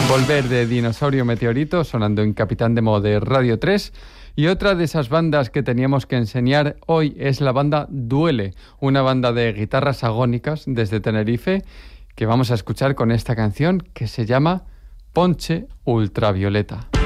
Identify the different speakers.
Speaker 1: Volver de Dinosaurio Meteorito sonando en Capitán Demo de Radio 3. Y otra de esas bandas que teníamos que enseñar hoy es la banda Duele, una banda de guitarras agónicas desde Tenerife que vamos a escuchar con esta canción que se llama Ponche Ultravioleta.